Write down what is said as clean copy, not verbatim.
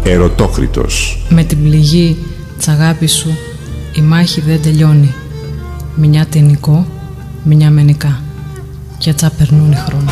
Ερωτόκριτος. Με την πληγή της αγάπης σου η μάχη δεν τελειώνει. Μια τενικό, μια μενικά. Κι έτσι περνούν οι χρόνοι.